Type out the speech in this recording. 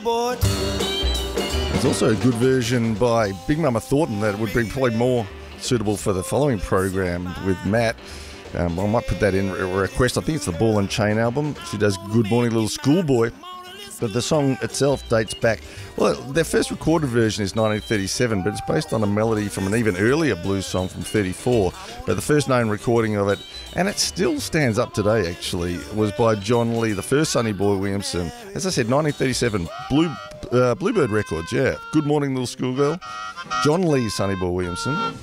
There's also a good version by Big Mama Thornton that would be probably more suitable for the following program with Matt. I might put that in a request. I think it's the Ball and Chain album. She does Good Morning Little Schoolboy. But the song itself dates back, well, their first recorded version is 1937, but it's based on a melody from an even earlier blues song from 34. But the first known recording of it, and it still stands up today actually, was by John Lee, the first Sonny Boy Williamson. As I said, 1937, Bluebird Records, yeah. Good Morning Little Schoolgirl, John Lee, Sonny Boy Williamson.